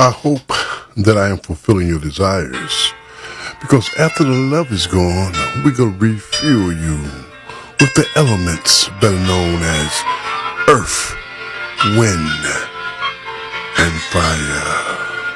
I hope that I am fulfilling your desires, because after the love is gone, we're going to refuel you with the elements better known as earth, wind, and fire.